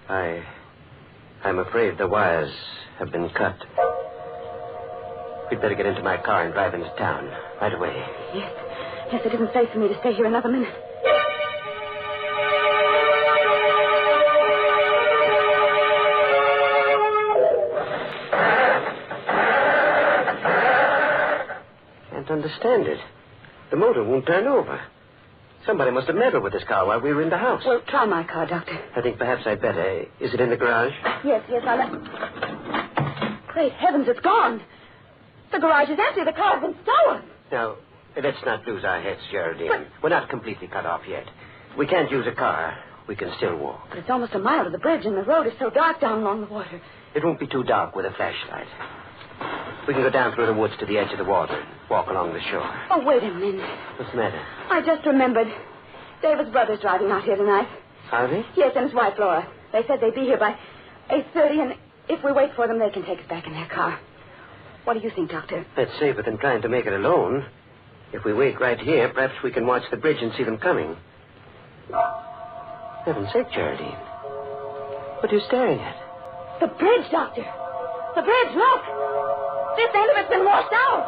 I'm afraid the wires have been cut. We'd better get into my car and drive into town right away. Yes. Yes, it isn't safe for me to stay here another minute. Can't understand it. The motor won't turn over. Somebody must have meddled with this car while we were in the house. Well, try my car, Doctor. I think perhaps I'd better. Is it in the garage? Yes, I'll... Great heavens, it's gone. The garage is empty. The car's been stolen. Now, let's not lose our heads, Geraldine. But... We're not completely cut off yet. We can't use a car. We can still walk. But it's almost a mile to the bridge, and the road is so dark down along the water. It won't be too dark with a flashlight. We can go down through the woods to the edge of the water and walk along the shore. Oh, wait a minute. What's the matter? I just remembered. David's brother's driving out here tonight. Are they? Yes, and his wife, Laura. They said they'd be here by 8:30, and if we wait for them, they can take us back in their car. What do you think, Doctor? That's safer than trying to make it alone. If we wait right here, perhaps we can watch the bridge and see them coming. Heaven's sake, Geraldine. What are you staring at? The bridge, Doctor. The bridge, look. This end of it's been washed out.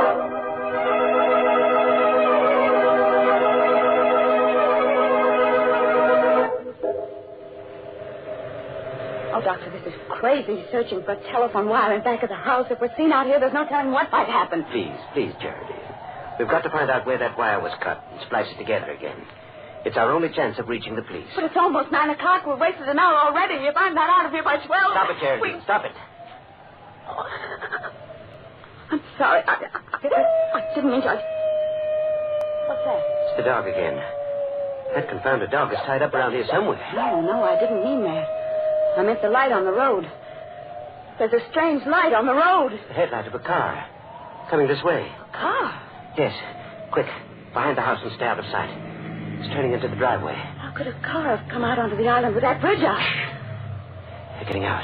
Oh, Doctor, this is crazy, searching for a telephone wire in back of the house. If we're seen out here, there's no telling what might happen. Please, Geraldine. We've got to find out where that wire was cut and splice it together again. It's our only chance of reaching the police. But it's almost 9 o'clock. We've wasted an hour already. If I'm not out of here by 12... Stop it, Geraldine. Stop it. Oh. I'm sorry. I didn't mean to... What's that? It's the dog again. That confounded dog is tied up around here somewhere. No, I didn't mean that. I meant the light on the road. There's a strange light on the road. The headlight of a car. Coming this way. A car? Yes. Quick. Behind the house and stay out of sight. It's turning into the driveway. How could a car have come out onto the island with that bridge out? They're getting out.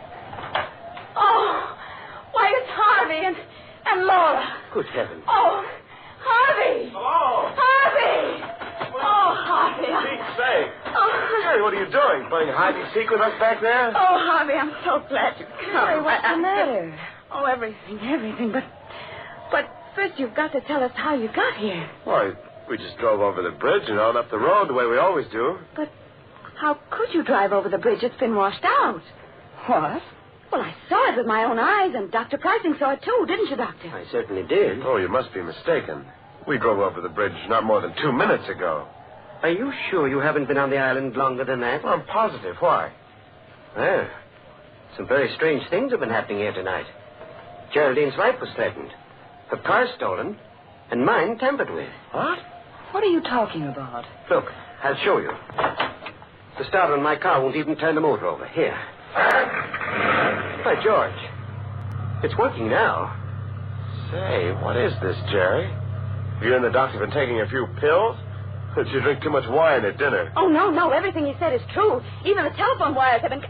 Oh, why, it's Harvey and Laura. Good heavens. Oh, Harvey. Hello. Harvey. Oh, Harvey. Pete's sake. Oh. Jerry, what are you doing? Playing hide and seek with us back there? Oh, Harvey, I'm so glad you came. Harry, what's the matter? Oh, everything. But first you've got to tell us how you got here. Why, we just drove over the bridge and on up the road the way we always do. But how could you drive over the bridge? It's been washed out. What? Well, I saw it with my own eyes, and Dr. Pricing saw it too, didn't you, Doctor? I certainly did. Oh, you must be mistaken. We drove over the bridge not more than 2 minutes ago. Are you sure you haven't been on the island longer than that? Well, I'm positive. Why? Well, some very strange things have been happening here tonight. Geraldine's life was threatened. Her car stolen, and mine tampered with. What? What are you talking about? Look, I'll show you. The starter on my car won't even turn the motor over. Here. By George. It's working now. Say, what is this, Jerry? You and the doctor been taking a few pills? Did you drink too much wine at dinner? Oh, no. Everything he said is true. Even the telephone wires have been...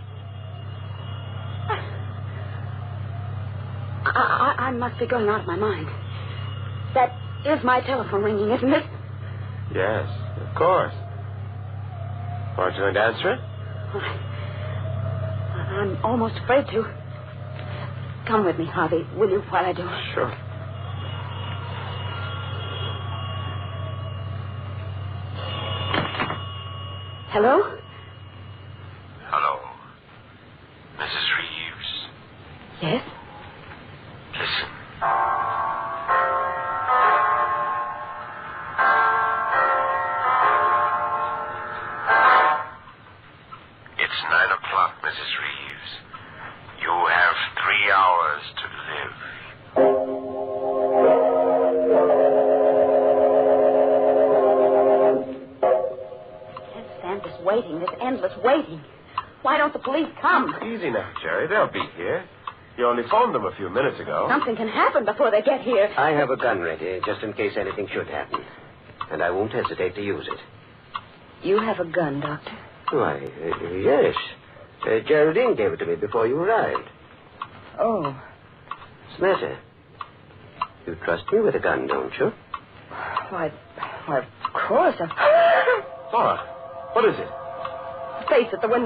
I must be going out of my mind. That is my telephone ringing, isn't it? Yes, of course. Aren't you going to answer it? I'm almost afraid to. Come with me, Harvey, will you, while I do? Sure. Hello? Hello. Mrs. Reeves. Yes? Listen. It's 9 o'clock, Mrs. Reeves. You have 3 hours to live. Can't stand this waiting, this endless waiting. Why don't the police come? Easy now, Jerry. They'll be here. You only phoned them a few minutes ago. Something can happen before they get here. I have a gun ready, just in case anything should happen. And I won't hesitate to use it. You have a gun, Doctor? Why, yes. Geraldine gave it to me before you arrived. Oh. What's the matter? You trust me with a gun, don't you? Why, of course. Laura, what is it? Face at the window.